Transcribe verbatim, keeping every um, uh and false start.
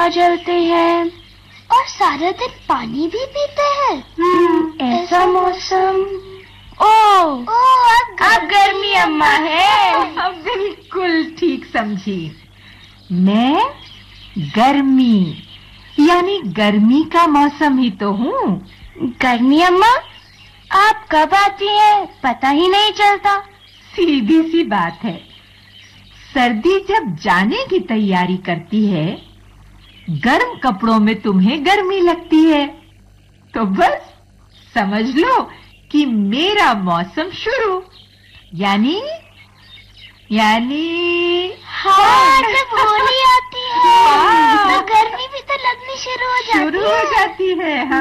जलते हैं और सारा दिन पानी भी पीते हैं। हम्म, ऐसा मौसम। ओह, ओह, अब गर्मी अम्मा है। अब बिल्कुल ठीक समझी। मैं गर्मी यानी गर्मी का मौसम ही तो हूँ। गर्मी अम्मा, आप कब आती हैं पता ही नहीं चलता। सीधी सी बात है, सर्दी जब जाने की तैयारी करती है, गर्म कपड़ों में तुम्हें गर्मी लगती है, तो बस समझ लो कि मेरा मौसम शुरू, यानी यानी हाँ, जब होली आती है तो गर्मी भी तो लगनी शुरू हो जाती है। शुरू हो जाती है। हाँ।